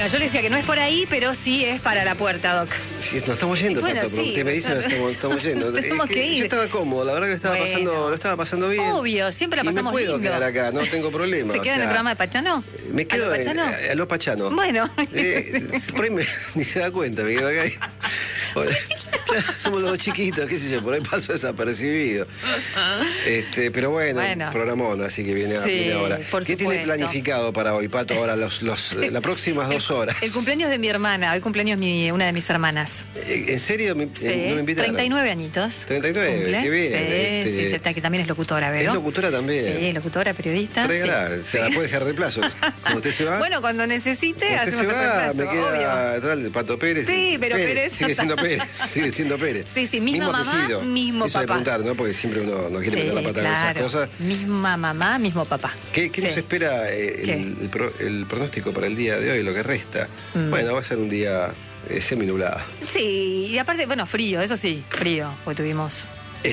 Bueno, yo le decía que no es por ahí, pero sí es para la puerta, Doc. Sí, nos estamos yendo, Bueno, Pato, pero sí, usted me dice nos estamos yendo. Tenemos que ir. Yo estaba cómodo, la verdad que lo estaba pasando bien. Obvio, siempre la pasamos y me puedo lindo. quedar acá, no tengo problema. ¿Se queda en el programa de Pachano? Me quedo ¿A lo Pachano? a lo Pachano. Bueno. Por ahí ni se da cuenta, me quedo acá. Somos los dos chiquitos, qué sé yo, por ahí paso desapercibido. Pero bueno, programón, así que viene ahora. ¿Qué tiene planificado para hoy, Pato? Ahora, las próximas 2 horas. El cumpleaños de mi hermana, hoy cumpleaños una de mis hermanas. ¿En serio? ¿No me invitaron? 39 añitos. 39, cumple. qué bien. Sí, que también es locutora, ¿verdad? ¿Es locutora también? Sí, locutora, periodista. Se la puede dejar reemplazo. Cuando usted se va. Bueno, cuando necesite, hacemos el reemplazo. Me queda obvio. Pato Pérez. Sí, pero Pérez. Sigue siendo Pérez. Sigue siendo Pérez. Sí, misma mamá, apellido. mismo Eso papá. de preguntar, ¿no? Porque siempre uno no quiere meter la pata en esas cosas. Misma mamá, mismo papá. ¿Qué nos espera el pronóstico para el día de hoy, lo que resta? Bueno, va a ser un día seminublado. Sí, y aparte, bueno, frío, eso sí, frío, porque tuvimos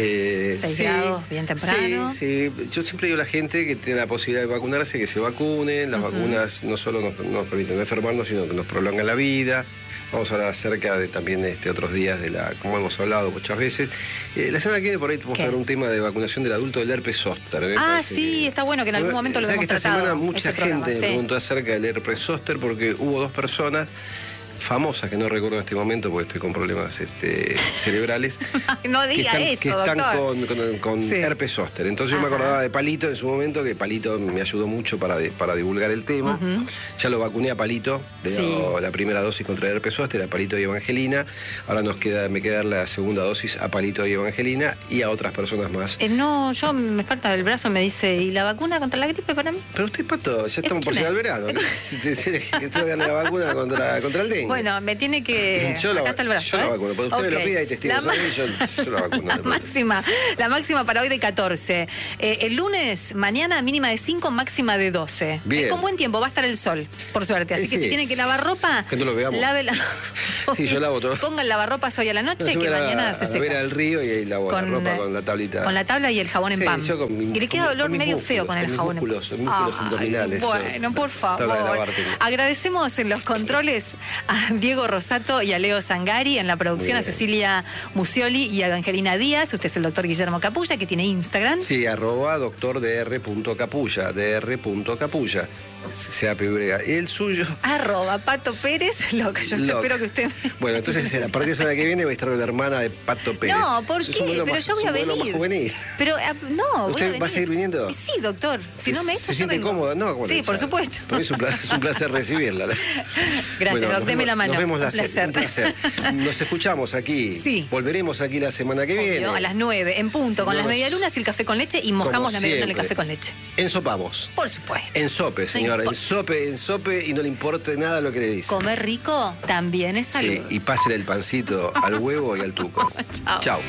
6 grados bien temprano. Sí. Yo siempre digo a la gente que tiene la posibilidad de vacunarse, que se vacunen. Las vacunas no solo nos permiten no enfermarnos, sino que nos prolongan la vida. Vamos a hablar acerca de también otros días como hemos hablado muchas veces. La semana que viene por ahí vamos a ver un tema de vacunación del adulto del herpes zóster. Sí, está bueno que en algún momento lo hemos tratado. Esta semana mucha gente me preguntó acerca del herpes zóster porque hubo 2 personas famosas, que no recuerdo en este momento porque estoy con problemas cerebrales. No diga que están con herpes zóster. Entonces yo me acordaba de Palito en su momento, que Palito me ayudó mucho para divulgar el tema. Ya lo vacuné a Palito, le he dado la primera dosis contra el herpes zóster, a Palito y Evangelina. Ahora me queda la segunda dosis a Palito y Evangelina y a otras personas más. No, yo me falta el brazo, me dice, ¿y la vacuna contra la gripe para mí? Pero usted, Pato, ya estamos por llegar al verano. Que tengo que darle la vacuna contra el dengue. Bueno, me tiene que... Acá está el brazo. Yo la vacuno, pero usted me lo pida y testigos a mí, yo la vacuno. La máxima para hoy de 14. El lunes, mañana mínima de 5, máxima de 12. Bien. Con buen tiempo, va a estar el sol, por suerte. Así que si tiene que lavar ropa, que no lo veamos. lávela. Sí, yo lavo todo. Ponga el lavarropas hoy a la noche, que mañana se seca. A al río y ahí lavo la ropa con la tablita. Con la tabla y el jabón en pan. Y le queda olor medio feo con el jabón en pan. Músculos abdominales. Bueno, por favor. Agradecemos en los controles a Diego Rosato y a Leo Zangari, en la producción a Cecilia Musioli y a Evangelina Díaz. Usted es el doctor Guillermo Capulla, que tiene Instagram. Sí, @doctordr.capulla, dr.capulla. CAPY. Y el suyo. @Pato Pérez, loca. Yo espero que usted. Bueno, entonces a partir de la semana que viene voy a estar con la hermana de Pato Pérez. No, ¿por qué? Pero yo voy a venir. Más juvenil. Pero no, ¿Usted va a seguir viniendo? Sí, doctor. Si no me echa, ¿Se siente cómoda? No, bueno, sí, por supuesto. Pero es un placer recibirla. Gracias, doc. Deme la mano. Nos vemos un placer. Nos escuchamos aquí. Sí. Volveremos aquí la semana que viene. A las 9, en punto, con las medialunas y el café con leche, y mojamos la medialuna en el café con leche. Ensopamos. Por supuesto. Ensope, señora. Ensope y no le importe nada lo que le dice. Comer rico también es salud. Sí, y pásele el pancito al huevo y al tuco. Chao.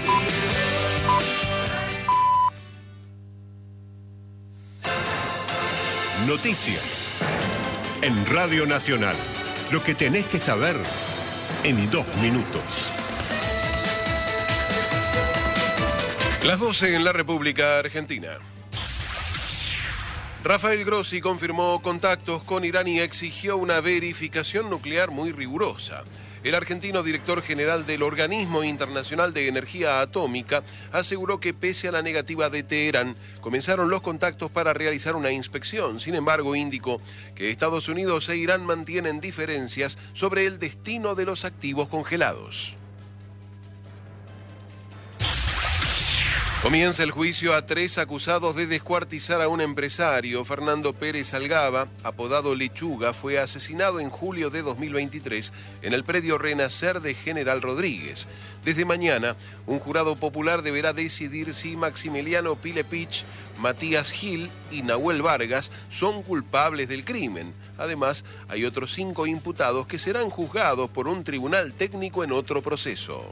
Noticias en Radio Nacional. Lo que tenés que saber en 2 minutos. Las 12 en la República Argentina. Rafael Grossi confirmó contactos con Irán y exigió una verificación nuclear muy rigurosa. El argentino director general del Organismo Internacional de Energía Atómica aseguró que pese a la negativa de Teherán, comenzaron los contactos para realizar una inspección. Sin embargo, indicó que Estados Unidos e Irán mantienen diferencias sobre el destino de los activos congelados. Comienza el juicio a 3 acusados de descuartizar a un empresario. Fernando Pérez Algaba, apodado Lechuga, fue asesinado en julio de 2023 en el predio Renacer de General Rodríguez. Desde mañana, un jurado popular deberá decidir si Maximiliano Pilepich, Matías Gil y Nahuel Vargas son culpables del crimen. Además, hay otros 5 imputados que serán juzgados por un tribunal técnico en otro proceso.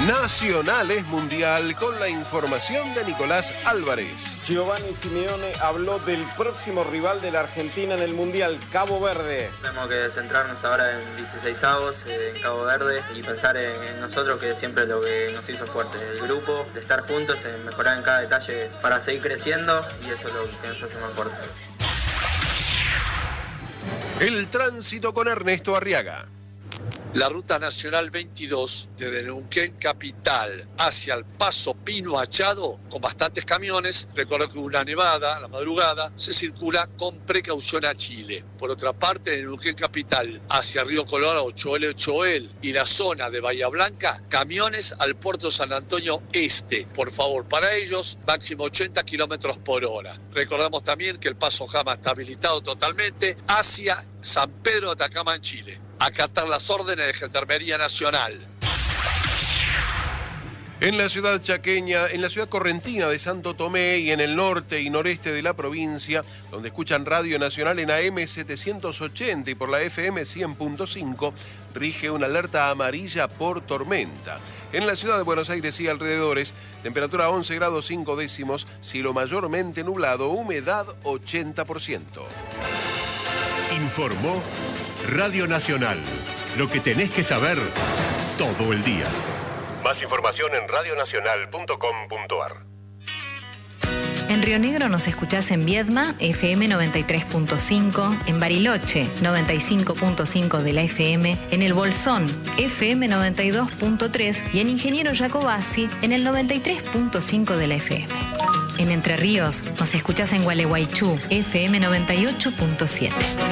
Nacional es mundial, con la información de Nicolás Álvarez. Giovanni Simeone habló del próximo rival de la Argentina en el Mundial, Cabo Verde. Tenemos que centrarnos ahora en 16avos, en Cabo Verde, y pensar en nosotros, que es siempre lo que nos hizo fuertes, el grupo, de estar juntos, en mejorar en cada detalle para seguir creciendo, y eso es lo que nos hace más fuertes. El tránsito con Ernesto Arriaga. La ruta nacional 22 desde Neuquén capital hacia el Paso Pino Achado, con bastantes camiones. Recuerdo que una nevada a la madrugada, se circula con precaución a Chile. Por otra parte, de Neuquén capital hacia Río Colorado, Choel y la zona de Bahía Blanca, camiones al puerto San Antonio Este. Por favor, para ellos, máximo 80 kilómetros por hora. Recordamos también que el Paso Jama está habilitado totalmente hacia San Pedro de Atacama en Chile. Acatar las órdenes de Gendarmería Nacional. En la ciudad chaqueña, en la ciudad correntina de Santo Tomé y en el norte y noreste de la provincia, donde escuchan Radio Nacional en AM 780 y por la FM 100.5, rige una alerta amarilla por tormenta. En la ciudad de Buenos Aires y alrededores, temperatura 11 grados 5 décimos, cielo mayormente nublado, humedad 80%. Informó Radio Nacional. Lo que tenés que saber todo el día. Más información en radionacional.com.ar. En Río Negro nos escuchás en Viedma, FM 93.5, en Bariloche, 95.5 de la FM, en El Bolsón, FM 92.3 y en Ingeniero Jacobasi, en el 93.5 de la FM. En Entre Ríos nos escuchás en Gualeguaychú, FM 98.7.